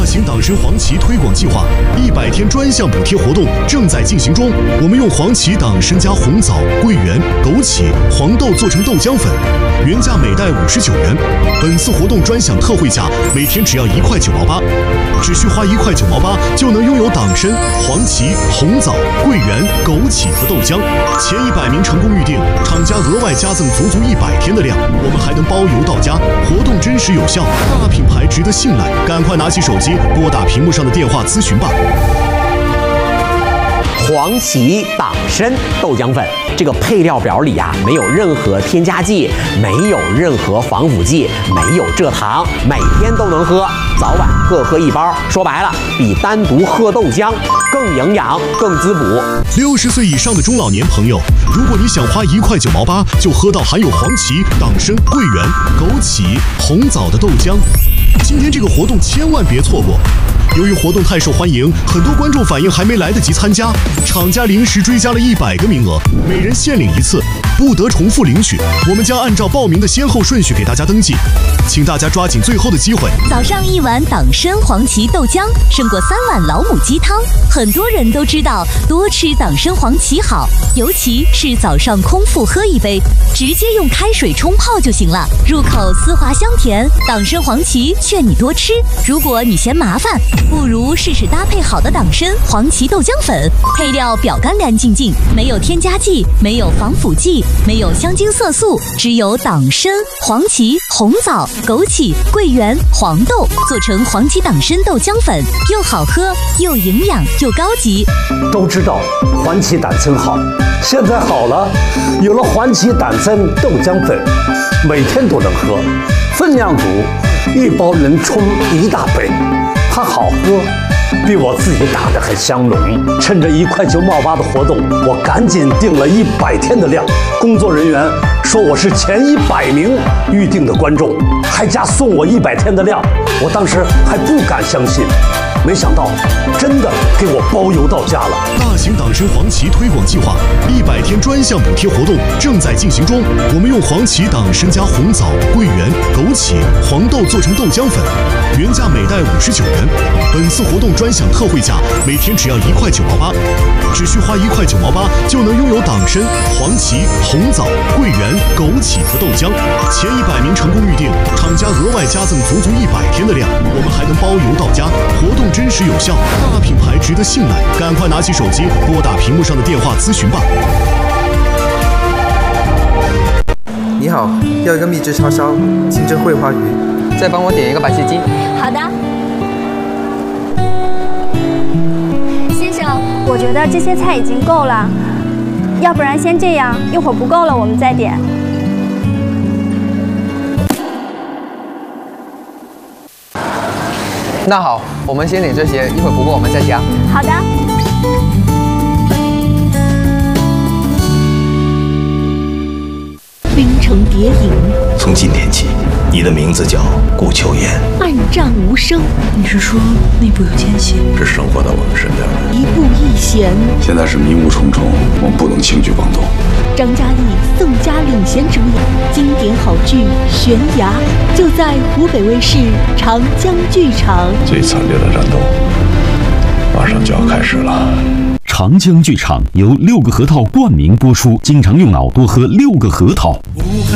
型党参黄芪推广计划100天专项补贴活动正在进行中。我们用黄芪、党参加红枣、桂圆、枸杞、黄豆做成豆浆粉，原价每袋59元。本次活动专享特惠价，每天只要1块9毛8，只需花1块9毛8就能拥有党参、黄芪、红枣、桂圆、枸杞和豆浆。前100名成功预定，厂家额外加赠足100天的量，我们还能包邮到家。活动真实有效，大品牌值得信赖，赶快拿起手机拨打屏幕上的电话咨询吧。 黄芪党参豆浆粉，这个配料表里啊没有任何添加剂，没有任何防腐剂，没有蔗糖，每天都能喝，早晚各喝1包。说白了，比单独喝豆浆更营养、更滋补。 60岁以上的中老年朋友，如果你想花1块9毛8就喝到含有黄芪、党参、桂圆、枸杞、红枣的豆浆，今天这个活动千万别错过。由于活动太受欢迎，很多观众反映还没来得及参加，厂家临时追加了100个名额，每人限领1次，不得重复领取。我们将按照报名的先后顺序给大家登记，请大家抓紧最后的机会。 早上1碗党参黄芪豆浆胜过3碗老母鸡汤。很多人都知道多吃党参黄芪好，尤其是早上空腹喝一杯，直接用开水冲泡就行了，入口丝滑香甜。党参黄芪劝你多吃，如果你嫌麻烦，不如试试搭配好的党参黄芪豆浆粉，配料表干干净净，没有添加剂，没有防腐剂，没有香精色素，只有党参、黄芪、红枣、枸杞、桂圆、黄豆做成黄芪党参豆浆粉，又好喝又营养又高级。 都知道黄芪党参好，现在好了，有了黄芪党参豆浆粉，每天都能喝，分量足，1包能冲1大杯。它好喝，比我自己打的还香浓。趁着1块9毛8的活动，我赶紧订了100天的量。工作人员说我是前100名预定的观众，还加送我100天的量。我当时还不敢相信，没想到真的给我包邮到家了。 大型党参黄芪推广计划100天专项补贴活动正在进行中。我们用黄芪、党参加红枣、桂圆、枸杞、黄豆做成豆浆粉，原价每袋59元。本次活动专享特惠价，每天只要1块9毛8，只需花1块9毛8就能拥有党参、黄芪、红枣、桂圆、枸杞和豆浆。前100名成功预定，厂家额外加赠足100天的量，我们还能包邮到家。活动真实有效，大品牌值得信赖，赶快拿起手机拨打屏幕上的电话咨询吧。 你好，要一个秘制叉烧，清蒸桂花鱼，再帮我点一个白切鸡。 好的。先生，我觉得这些菜已经够了，要不然先这样，一会儿不够了我们再点。 那好，我们先点这些，一会儿不够我们再加。 好的。 冰城谍影， 从今天起，你的名字叫顾秋言。 暗战无声。 你是说内部有奸细？ 是生活在我们身边的。 一步一险。 现在是迷雾重重，我们不能轻举妄动。 张嘉译、宋佳领衔主演经典好剧《悬崖》，就在湖北卫视长江剧场。 最惨烈的战斗马上就要开始了。 长江剧场由6个核桃冠名播出，经常用脑多喝6个核桃。